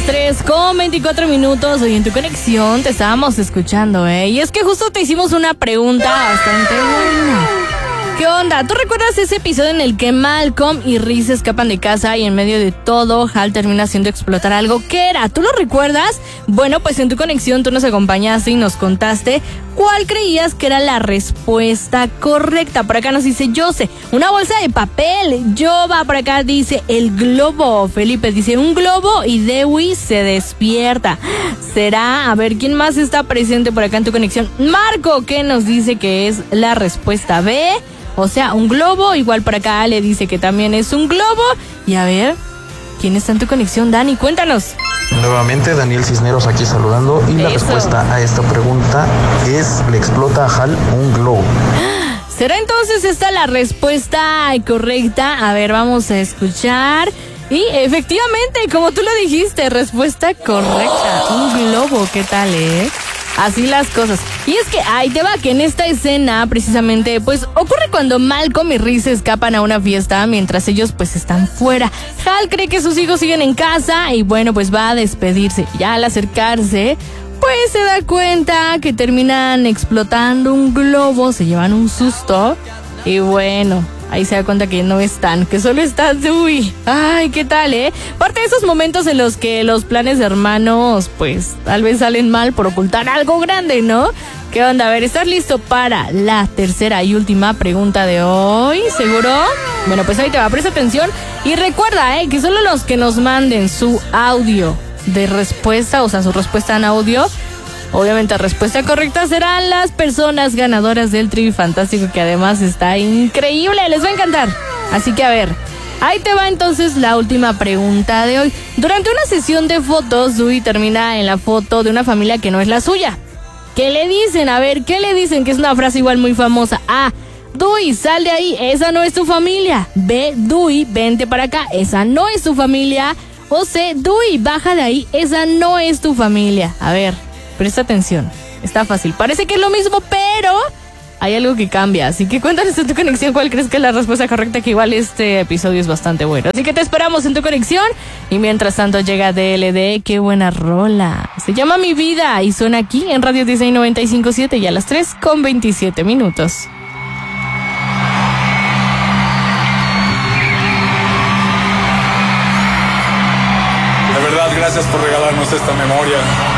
3:24. Hoy en Tu Conexión te estábamos escuchando, Y es que justo te hicimos una pregunta bastante buena. ¿Qué onda? ¿Tú recuerdas ese episodio en el que Malcolm y Reese escapan de casa y en medio de todo Hal termina haciendo explotar algo? ¿Qué era? ¿Tú lo recuerdas? Bueno, pues en Tu Conexión tú nos acompañaste y nos contaste cuál creías que era la respuesta correcta. Por acá nos dice Jose, una bolsa de papel. Jova por acá dice el globo. Felipe dice un globo y Dewey se despierta. ¿Será? A ver, ¿quién más está presente por acá en Tu Conexión? Marco, que nos dice que es la respuesta B. O sea, un globo. Igual por acá le dice que también es un globo. Y a ver, ¿quién está en Tu Conexión? Dani, cuéntanos. Nuevamente Daniel Cisneros aquí saludando. Y la respuesta a esta pregunta es: le explota a Hal un globo. ¿Será entonces esta la respuesta correcta? A ver, vamos a escuchar. Y efectivamente, como tú lo dijiste, respuesta correcta. Un globo, ¿qué tal, Así las cosas. Y es que ahí te va que en esta escena precisamente pues ocurre cuando Malcolm y Reese escapan a una fiesta mientras ellos pues están fuera. Hal cree que sus hijos siguen en casa y bueno pues va a despedirse. Ya al acercarse pues se da cuenta que terminan explotando un globo, se llevan un susto y bueno, ahí se da cuenta que no están, que solo está Dewey. Ay, ¿qué tal, Parte de esos momentos en los que los planes de hermanos, pues, tal vez salen mal por ocultar algo grande, ¿no? ¿Qué onda? A ver, ¿estás listo para la tercera y última pregunta de hoy? ¿Seguro? Bueno, pues ahí te va, presta atención. Y recuerda, que solo los que nos manden su audio de respuesta, o sea, su respuesta en audio, obviamente respuesta correcta, serán las personas ganadoras del Trivi Fantástico, que además está increíble, les va a encantar. Así que a ver, ahí te va entonces la última pregunta de hoy. Durante una sesión de fotos, Dewey termina en la foto de una familia que no es la suya. ¿Qué le dicen? A ver, ¿qué le dicen? Que es una frase igual muy famosa. A, Dewey, sal de ahí, esa no es tu familia. B, Dewey, vente para acá, esa no es tu familia. O C, Dewey, baja de ahí, esa no es tu familia. A ver, presta atención, está fácil. Parece que es lo mismo, pero hay algo que cambia. Así que cuéntanos en Tu Conexión cuál crees que es la respuesta correcta, que igual este episodio es bastante bueno. Así que te esperamos en Tu Conexión. Y mientras tanto llega DLD, qué buena rola. Se llama Mi Vida y suena aquí en Radio Disney 95.7 y a las 3:27. De verdad, gracias por regalarnos esta memoria.